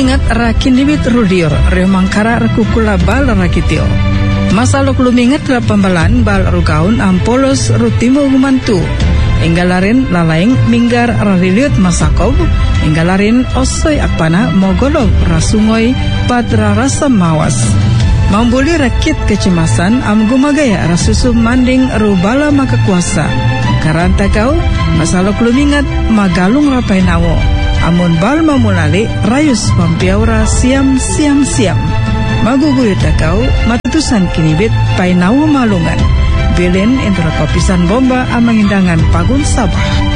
lumingat rakinibit rudior reo mangkara rekukula bal rakitio. Masalok lumingat ra pambalan bal rukaun ampolos rutimo gumantu. Enggalarin lalaeng minggar rariliut masakob. Enggalarin osoy akpana mogolog rasungoy padra rasa mawas. Mambuli rakit kecemasan am gumagaya rasusu manding rubala makakuasa. Karanta kau masalok lumingat magalung rapai nawo. Amun bal mamulali rayus pampiaura siam. Maguguyut kau matusan kinibit painawo malungan. Bilin intro kopisan bomba amangindangan Pagun Sabah.